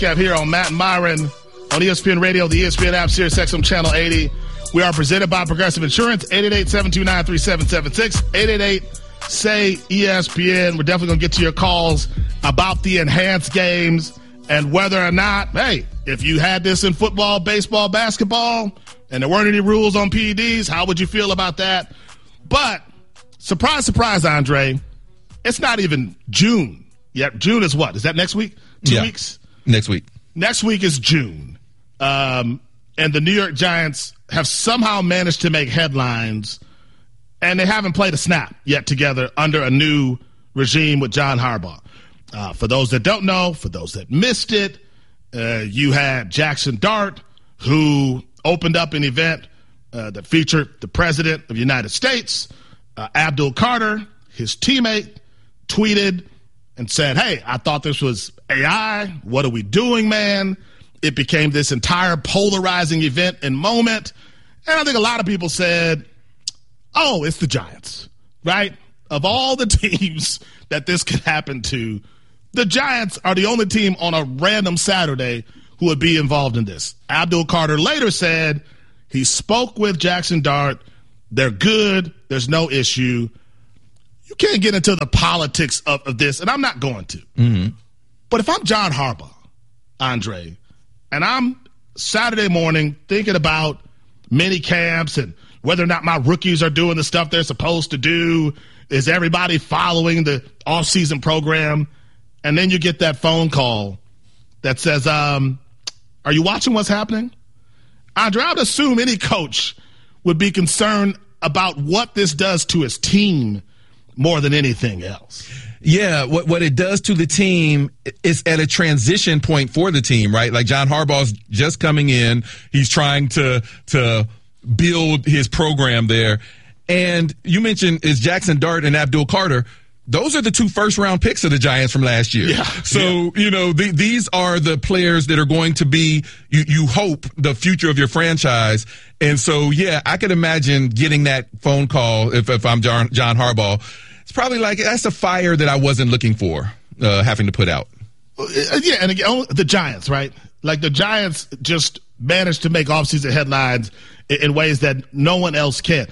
Kev here on Matt and Myron on ESPN Radio, the ESPN app, Sirius XM Channel 80. We are presented by Progressive Insurance, 888-729-3776, 888-SAY-ESPN. We're definitely going to get to your calls about the enhanced games and whether or not, hey, if you had this in football, baseball, basketball, and there weren't any rules on PEDs, how would you feel about that? But surprise, surprise, Andre, it's not even June yet. June is what? Is that next week? 2 weeks? Next week. Next week is June. And the New York Giants have somehow managed to make headlines, and they haven't played a snap yet together under a new regime with John Harbaugh. For those that don't know, for those that missed it, you had Jackson Dart, who opened up an event that featured the President of the United States. Abdul Carter, his teammate, tweeted and said, hey, I thought this was AI. What are we doing, man? It became this entire polarizing event and moment. And I think a lot of people said, oh, it's the Giants, right? Of all the teams that this could happen to, the Giants are the only team on a random Saturday who would be involved in this. Abdul Carter later said he spoke with Jackson Dart. They're good. There's no issue. You can't get into the politics of this, and I'm not going to. Mm-hmm. But if I'm John Harbaugh, Andre, and I'm Saturday morning thinking about mini camps and whether or not my rookies are doing the stuff they're supposed to do, is everybody following the offseason program, and then you get that phone call that says, are you watching what's happening? Andre, I would assume any coach would be concerned about what this does to his team more than anything else. Yeah, what it does to the team is at a transition point for the team, right? Like John Harbaugh's just coming in. He's trying to build his program there. And you mentioned is Jackson Dart and Abdul Carter. Those are the 2 first-round picks of the Giants from last year. Yeah. So, you know, these are the players that are going to be, you hope, the future of your franchise. And so, yeah, I could imagine getting that phone call if I'm John Harbaugh. It's probably like, that's a fire that I wasn't looking for, having to put out. Yeah, and again, the Giants, right? Like the Giants just managed to make offseason headlines in ways that no one else can.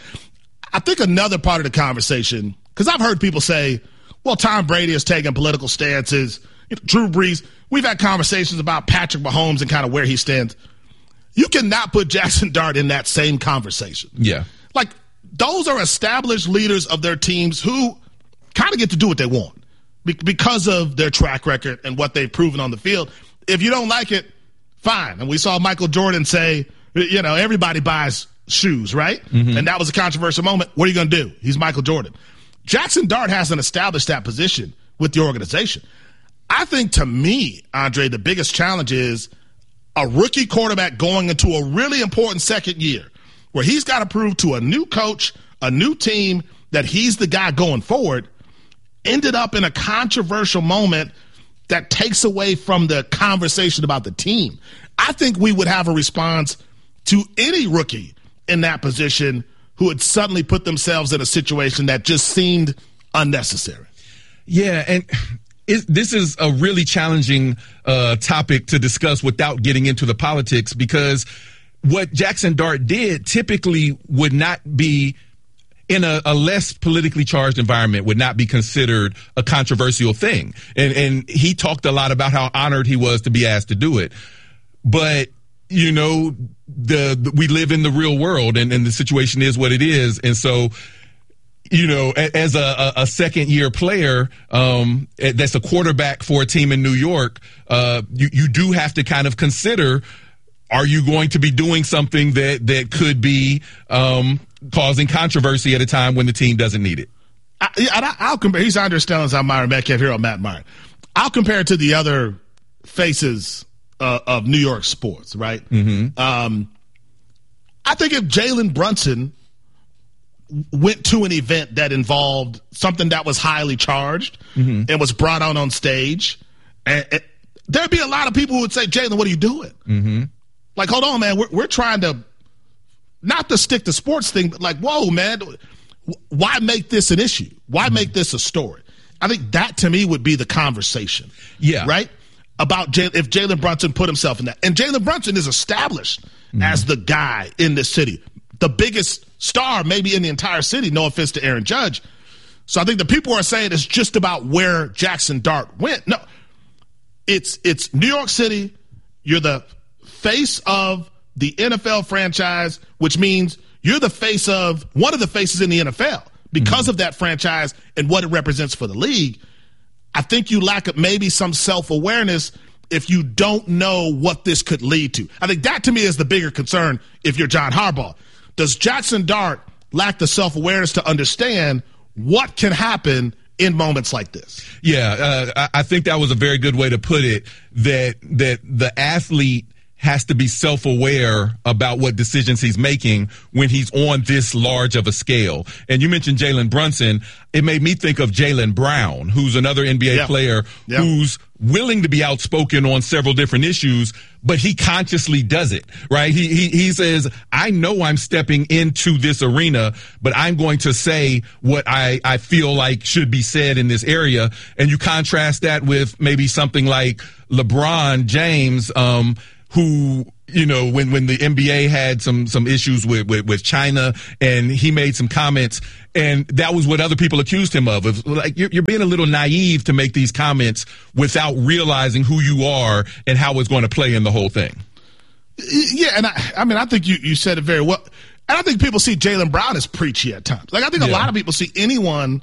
I think another part of the conversation, because I've heard people say, well, Tom Brady is taking political stances. Drew Brees, we've had conversations about Patrick Mahomes and kind of where he stands. You cannot put Jackson Dart in that same conversation. Yeah. Like, those are established leaders of their teams who kind of get to do what they want because of their track record and what they've proven on the field. If you don't like it, fine. And we saw Michael Jordan say, you know, everybody buys shoes, right? Mm-hmm. And that was a controversial moment. What are you going to do? He's Michael Jordan. Jackson Dart hasn't established that position with the organization. I think, to me, Andre, the biggest challenge is a rookie quarterback going into a really important second year where he's got to prove to a new coach, a new team, that he's the guy going forward, ended up in a controversial moment that takes away from the conversation about the team. I think we would have a response to any rookie in that position who had suddenly put themselves in a situation that just seemed unnecessary. Yeah, and this is a really challenging topic to discuss without getting into the politics, because what Jackson Dart did typically would not be, in a less politically charged environment, would not be considered a controversial thing. And he talked a lot about how honored he was to be asked to do it. But, you know, we live in the real world, and the situation is what it is. And so, you know, as a second-year player that's a quarterback for a team in New York, you do have to kind of consider, are you going to be doing something that could be causing controversy at a time when the team doesn't need it? I'll compare. He's Andre Stellings. I'm Myron Metcalf here on Matt Myron. I'll compare it to the other faces of New York sports, right? Mm-hmm. I think if Jalen Brunson went to an event that involved something that was highly charged mm-hmm. and was brought out on stage, and there'd be a lot of people who would say, Jalen, what are you doing? Mm-hmm. Like, hold on, man. We're trying to, not to stick to sports thing, but like, whoa, man, why make this an issue? Why mm-hmm. make this a story? I think that, to me, would be the conversation. Yeah. Right? about if Jalen Brunson put himself in that. And Jalen Brunson is established as the guy in this city, the biggest star maybe in the entire city, no offense to Aaron Judge. So I think the people are saying it's just about where Jackson Dart went. No, it's New York City. You're the face of the NFL franchise, which means you're the face of one of the faces in the NFL because of that franchise and what it represents for the league. I think you lack maybe some self-awareness if you don't know what this could lead to. I think that to me is the bigger concern if you're John Harbaugh. Does Jackson Dart lack the self-awareness to understand what can happen in moments like this? Yeah, I think that was a very good way to put it, that the athlete has to be self-aware about what decisions he's making when he's on this large of a scale. And you mentioned Jalen Brunson. It made me think of Jaylen Brown, who's another NBA player who's willing to be outspoken on several different issues, but he consciously does it, right? He says, I know I'm stepping into this arena, but I'm going to say what I feel like should be said in this area. And you contrast that with maybe something like LeBron James, who, you know, when the NBA had some issues with China, and he made some comments, and that was what other people accused him of like, you're being a little naive to make these comments without realizing who you are and how it's going to play in the whole thing. Yeah, and I mean, I think you said it very well. And I think people see Jaylen Brown as preachy at times. Like, I think a lot of people see anyone,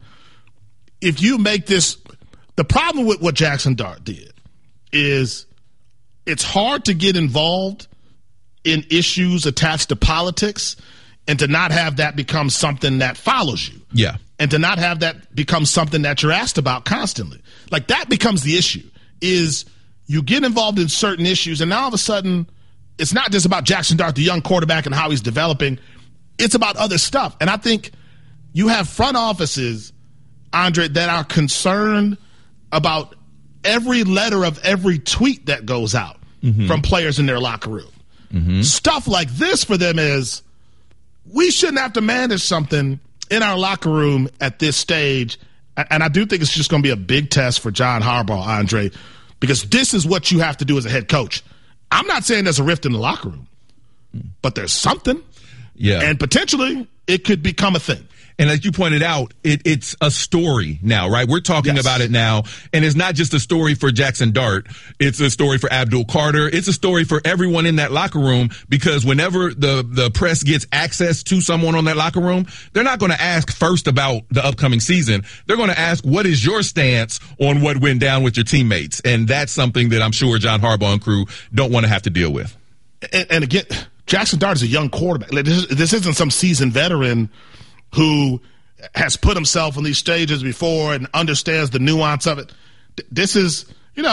if you make this, the problem with what Jackson Dart did is it's hard to get involved in issues attached to politics and to not have that become something that follows you. Yeah. And to not have that become something that you're asked about constantly. Like, that becomes the issue, is you get involved in certain issues, and now all of a sudden it's not just about Jackson Dart, the young quarterback, and how he's developing. It's about other stuff. And I think you have front offices, Andre, that are concerned about every letter of every tweet that goes out from players in their locker room. Stuff like this for them is, we shouldn't have to manage something in our locker room at this stage. And I do think it's just going to be a big test for John Harbaugh, Andre, because this is what you have to do as a head coach. I'm not saying there's a rift in the locker room, but there's something. Yeah. And potentially it could become a thing. And as you pointed out, it's a story now, right? We're talking about it now. And it's not just a story for Jackson Dart. It's a story for Abdul Carter. It's a story for everyone in that locker room, because whenever the press gets access to someone on that locker room, they're not going to ask first about the upcoming season. They're going to ask, what is your stance on what went down with your teammates? And that's something that I'm sure John Harbaugh and crew don't want to have to deal with. And again, Jackson Dart is a young quarterback. Like, this isn't some seasoned veteran who has put himself on these stages before and understands the nuance of it. This isn't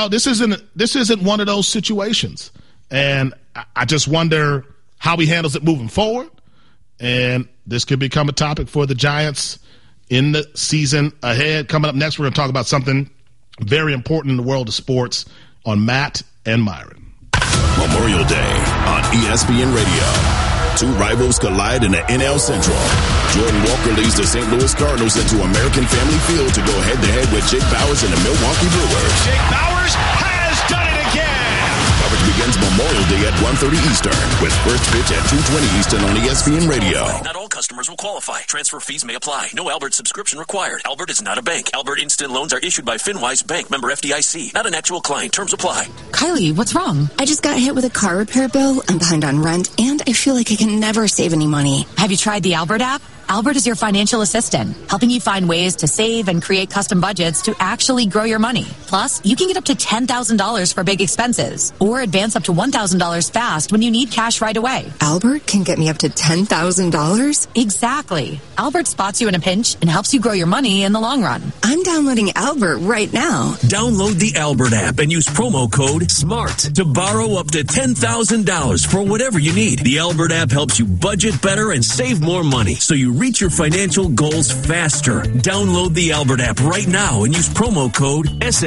one of those situations. And I just wonder how he handles it moving forward. And this could become a topic for the Giants in the season ahead. Coming up next, we're going to talk about something very important in the world of sports on Matt and Myron. Memorial Day on ESPN Radio. Two rivals collide in the NL Central. Jordan Walker leads the St. Louis Cardinals into American Family Field to go head-to-head with Jake Bauers and the Milwaukee Brewers. Jake Bauers has done it again! Coverage begins Memorial Day at 1:30 Eastern with first pitch at 2:20 Eastern on ESPN Radio. Not all customers will qualify. Transfer fees may apply. No Albert subscription required. Albert is not a bank. Albert Instant Loans are issued by FinWise Bank, member FDIC. Not an actual client. Terms apply. Kylie, what's wrong? I just got hit with a car repair bill. I'm behind on rent, and I feel like I can never save any money. Have you tried the Albert app? Albert is your financial assistant, helping you find ways to save and create custom budgets to actually grow your money. Plus, you can get up to $10,000 for big expenses, or advance up to $1,000 fast when you need cash right away. Albert can get me up to $10,000? Exactly. Albert spots you in a pinch and helps you grow your money in the long run. I'm downloading Albert right now. Download the Albert app and use promo code SMART to borrow up to $10,000 for whatever you need. The Albert app helps you budget better and save more money, so you reach your financial goals faster. Download the Albert app right now and use promo code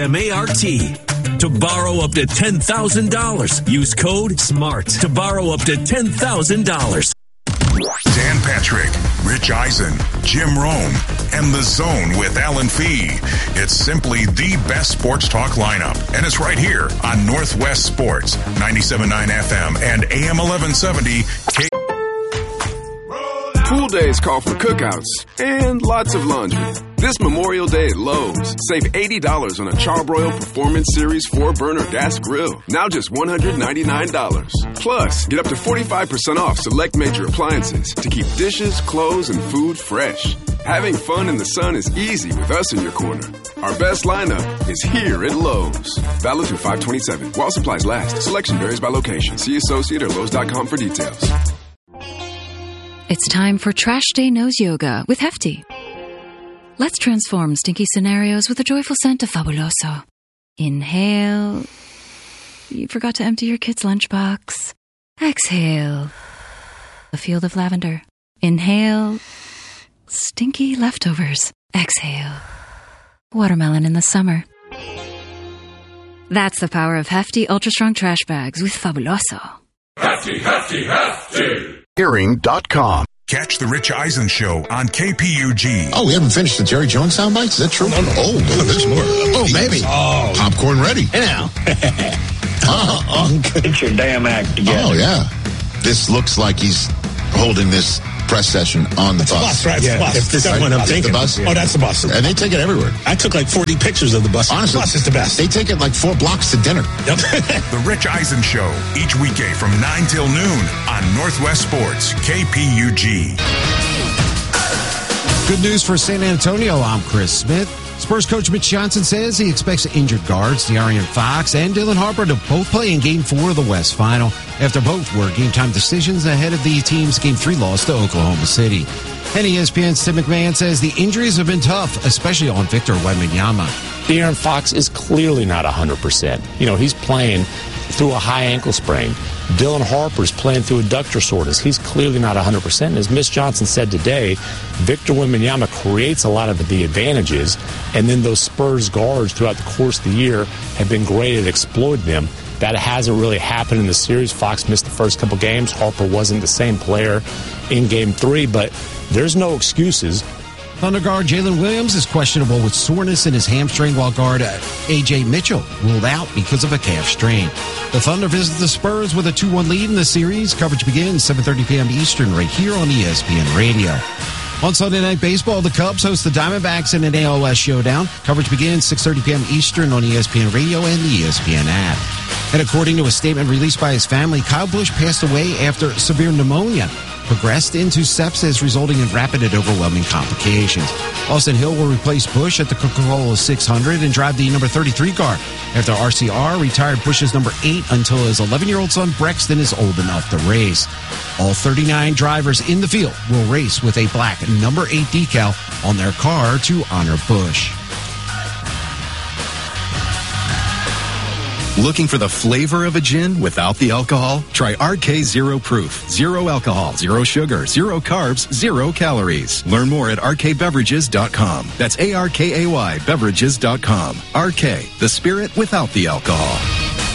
SMART to borrow up to $10,000. Use code SMART to borrow up to $10,000. Dan Patrick, Rich Eisen, Jim Rome, and The Zone with Alan Fee. It's simply the best sports talk lineup, and it's right here on Northwest Sports, 97.9 FM and AM 1170. Pool days call for cookouts and lots of laundry. This Memorial Day at Lowe's, save $80 on a Charbroil Performance Series 4-burner gas grill. Now just $199. Plus, get up to 45% off select major appliances to keep dishes, clothes, and food fresh. Having fun in the sun is easy with us in your corner. Our best lineup is here at Lowe's. Valid through 5/27. While supplies last. Selection varies by location. See associate or Lowe's.com for details. It's time for Trash Day Nose Yoga with Hefty. Let's transform stinky scenarios with a joyful scent of Fabuloso. Inhale. You forgot to empty your kid's lunchbox. Exhale. A field of lavender. Inhale. Stinky leftovers. Exhale. Watermelon in the summer. That's the power of Hefty Ultra Strong Trash Bags with Fabuloso. Hefty, hefty, hefty. Hearing.com. Catch the Rich Eisen Show on KPUG. Oh, we haven't finished the Jerry Jones sound bites? Is that true? Oh, there's more. Oh, maybe. Oh. Popcorn ready. Hey now. Get your damn act together. Oh, yeah. This looks like he's holding this press session on the bus. Right? Yeah. Bus. If this is what I'm thinking. The bus? Oh, that's the bus. And they take it everywhere. I took like 40 pictures of the bus. Honestly, the bus is the best. They take it like 4 blocks to dinner. Yep. The Rich Eisen Show, each weekday from 9 till noon on Northwest Sports, KPUG. Good news for San Antonio. I'm Chris Smith. Spurs coach Mitch Johnson says he expects injured guards De'Aaron Fox and Dylan Harper to both play in Game 4 of the West Final after both were game-time decisions ahead of the team's Game 3 loss to Oklahoma City. And ESPN's Tim McMahon says the injuries have been tough, especially on Victor Wembanyama. De'Aaron Fox is clearly not 100%. He's playing through a high ankle sprain. Dylan Harper's playing through adductor soreness. He's clearly not 100%. As Ms. Johnson said today, Victor Wembanyama creates a lot of the advantages, and then those Spurs guards throughout the course of the year have been great at exploiting them. That hasn't really happened in the series. Fox missed the first couple games. Harper wasn't the same player in Game 3, but there's no excuses. Thunder guard Jalen Williams is questionable with soreness in his hamstring, while guard A.J. Mitchell ruled out because of a calf strain. The Thunder visit the Spurs with a 2-1 lead in the series. Coverage begins 7:30 p.m. Eastern right here on ESPN Radio. On Sunday Night Baseball, the Cubs host the Diamondbacks in an ALS showdown. Coverage begins 6:30 p.m. Eastern on ESPN Radio and the ESPN app. And according to a statement released by his family, Kyle Busch passed away after severe pneumonia progressed into sepsis, resulting in rapid and overwhelming complications. Austin Hill will replace Busch at the Coca-Cola 600 and drive the number 33 car after RCR retired Busch's number 8 until his 11-year-old son Brexton is old enough to race. All 39 drivers in the field will race with a black number 8 decal on their car to honor Busch. Looking for the flavor of a gin without the alcohol? Try RK Zero Proof. 0 alcohol, 0 sugar, 0 carbs, 0 calories. Learn more at rkbeverages.com. That's ARKAY beverages.com. RK, the spirit without the alcohol.